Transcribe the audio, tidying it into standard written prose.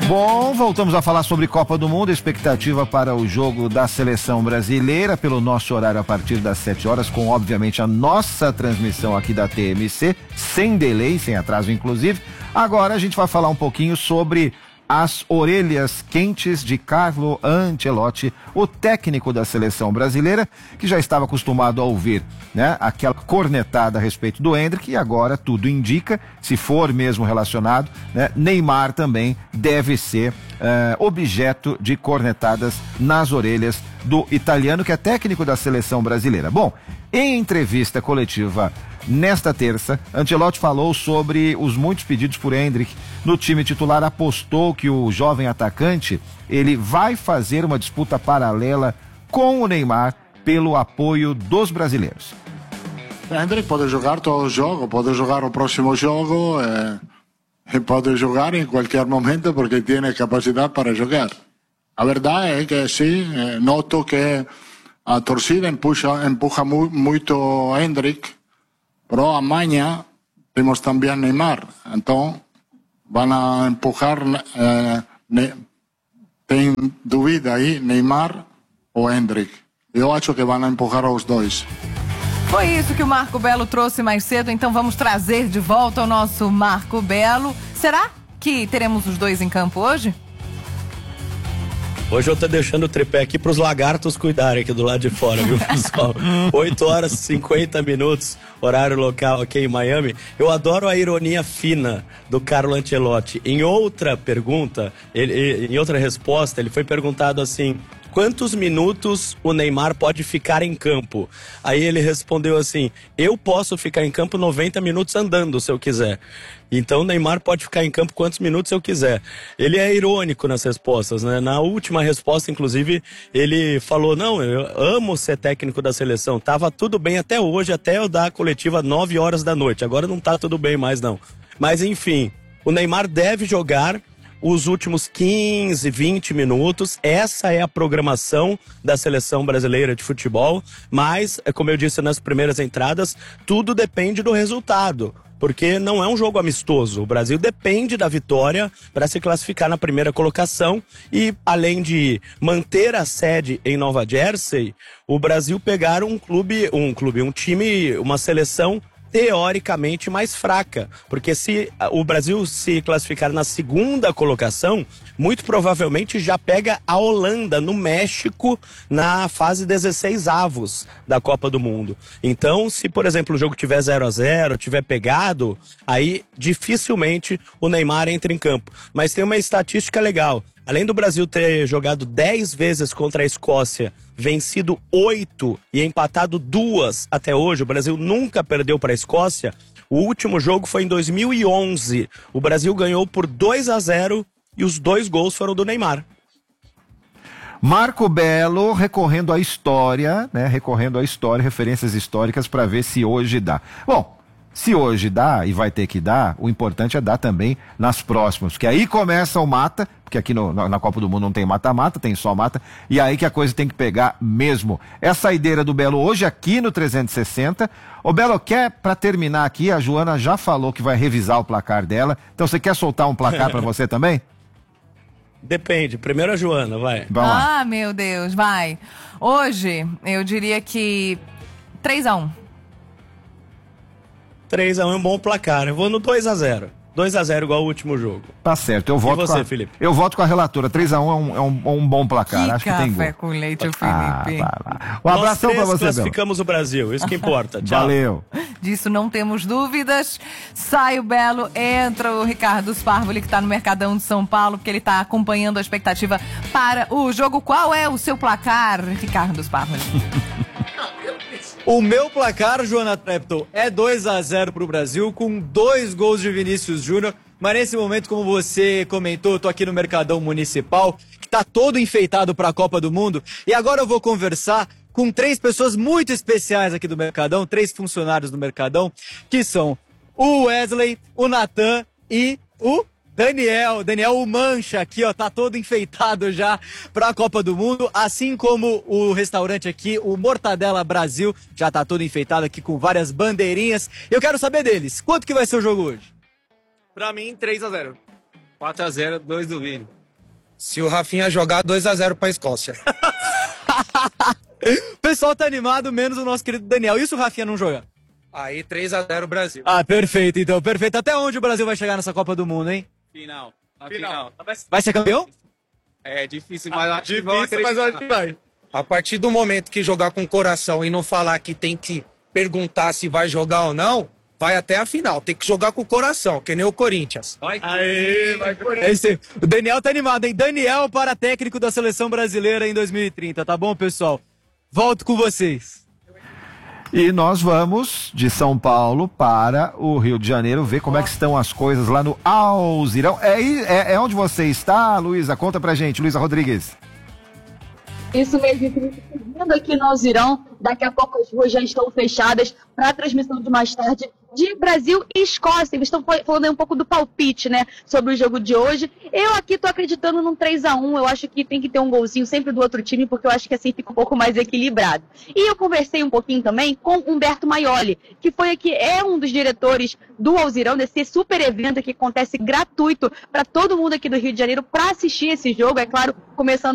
Bom, voltamos a falar sobre Copa do Mundo, expectativa para o jogo da seleção brasileira pelo nosso horário a partir das 7 horas, com obviamente a nossa transmissão aqui da TMC, sem delay, sem atraso inclusive. Agora a gente vai falar um pouquinho sobre as orelhas quentes de Carlo Ancelotti, o técnico da seleção brasileira, que já estava acostumado a ouvir, né, aquela cornetada a respeito do Endrick, e agora tudo indica, se for mesmo relacionado, né, Neymar também deve ser objeto de cornetadas nas orelhas do italiano, que é técnico da seleção brasileira. Bom, em entrevista coletiva nesta terça, Ancelotti falou sobre os muitos pedidos por Endrick no time titular, apostou que o jovem atacante ele vai fazer uma disputa paralela com o Neymar pelo apoio dos brasileiros. Endrick pode jogar todo o jogo, pode jogar o próximo jogo, pode jogar em qualquer momento porque tem capacidade para jogar. A verdade é que sim, noto que a torcida empuja muito Endrick, pero amanhã temos também Neymar, então vão empujar, tem dúvida aí, Neymar ou Endrick. Eu acho que vão empurrar os dois. Foi isso que o Marco Belo trouxe mais cedo, então vamos trazer de volta o nosso Marco Belo. Será que teremos os dois em campo hoje? Hoje eu tô deixando o tripé aqui pros lagartos cuidarem aqui do lado de fora, viu, pessoal? 8 horas e 50 minutos, horário local aqui em Miami. Eu adoro a ironia fina do Carlo Ancelotti. Em outra pergunta, em outra resposta, ele foi perguntado assim: quantos minutos o Neymar pode ficar em campo? Aí ele respondeu assim: eu posso ficar em campo 90 minutos andando, se eu quiser. Então o Neymar pode ficar em campo quantos minutos eu quiser. Ele é irônico nas respostas, né? Na última resposta, inclusive, ele falou: não, eu amo ser técnico da seleção. Tava tudo bem até hoje, até eu dar a coletiva 9 horas da noite. Agora não tá tudo bem mais, não. Mas enfim, o Neymar deve jogar os últimos 15, 20 minutos. Essa é a programação da seleção brasileira de futebol, mas, como eu disse nas primeiras entradas, tudo depende do resultado, porque não é um jogo amistoso. O Brasil depende da vitória para se classificar na primeira colocação e, além de manter a sede em Nova Jersey, o Brasil pegar um time, uma seleção teoricamente mais fraca, porque se o Brasil se classificar na segunda colocação, muito provavelmente já pega a Holanda no México na fase 16avos da Copa do Mundo. Então, se por exemplo o jogo tiver 0-0, tiver pegado, aí dificilmente o Neymar entra em campo. Mas tem uma estatística legal. Além do Brasil ter jogado 10 vezes contra a Escócia, vencido 8 e empatado 2 até hoje, o Brasil nunca perdeu para a Escócia. O último jogo foi em 2011. O Brasil ganhou por 2-0 e os 2 gols foram do Neymar. Marco Belo recorrendo à história, né? Referências históricas para ver se hoje dá. Bom, se hoje dá e vai ter que dar, o importante é dar também nas próximas, porque aí começa o mata, porque aqui na Copa do Mundo não tem mata-mata, tem só mata, e aí que a coisa tem que pegar mesmo. É a saideira do Belo hoje aqui no 360. Ô Belo, para terminar aqui, a Joana já falou que vai revisar o placar dela, então você quer soltar um placar para você também? Depende, primeiro a Joana, vai. Ah, meu Deus, vai. Hoje, eu diria que 3-1. 3-1 é um bom placar. Eu vou no 2-0. 2-0 igual ao último jogo. Tá certo, eu voto. E você, Felipe? Eu voto com a relatora. 3-1 é um bom placar. Acho que tem gol. Café com leite, o Felipe. Um abração pra você, Belo. Classificamos o Brasil, isso que importa. Tchau. Valeu. Disso não temos dúvidas. Sai o Belo, entra o Ricardo Sparvoli, que está no Mercadão de São Paulo, porque ele está acompanhando a expectativa para o jogo. Qual é o seu placar, Ricardo Sparvoli? O meu placar, Joana Trepton, é 2-0 pro Brasil, com 2 gols de Vinícius Júnior. Mas nesse momento, como você comentou, eu tô aqui no Mercadão Municipal, que tá todo enfeitado para a Copa do Mundo. E agora eu vou conversar com 3 pessoas muito especiais aqui do Mercadão, 3 funcionários do Mercadão, que são o Wesley, o Natan e o Daniel, o Mancha aqui, ó, tá todo enfeitado já pra Copa do Mundo, assim como o restaurante aqui, o Mortadela Brasil, já tá todo enfeitado aqui com várias bandeirinhas. Eu quero saber deles, quanto que vai ser o jogo hoje? Pra mim, 3-0. 4-0, 2 do Vini. Se o Rafinha jogar 2-0 pra Escócia. O pessoal tá animado, menos o nosso querido Daniel. E se o Rafinha não jogar? Aí 3-0 Brasil. Ah, perfeito, então, perfeito. Até onde o Brasil vai chegar nessa Copa do Mundo, hein? Final. Vai ser campeão? É difícil, mas acho que vai. A partir do momento que jogar com o coração e não falar que tem que perguntar se vai jogar ou não, vai até a final. Tem que jogar com o coração, que nem o Corinthians. Vai Corinthians. O Daniel tá animado, hein? Daniel para técnico da Seleção Brasileira em 2030, tá bom, pessoal? Volto com vocês. E nós vamos de São Paulo para o Rio de Janeiro ver como é que estão as coisas lá no Alzirão. É onde você está, Luísa? Conta pra gente, Luísa Rodrigues. Isso mesmo, Felipe, seguindo aqui no Alzirão, daqui a pouco as ruas já estão fechadas para a transmissão de mais tarde de Brasil e Escócia. Eles estão falando aí um pouco do palpite, né, sobre o jogo de hoje. Eu aqui tô acreditando num 3-1, eu acho que tem que ter um golzinho sempre do outro time, porque eu acho que assim fica um pouco mais equilibrado. E eu conversei um pouquinho também com Humberto Maioli, que foi aqui, é um dos diretores do Alzirão, desse super evento que acontece gratuito para todo mundo aqui do Rio de Janeiro para assistir esse jogo, é claro, começando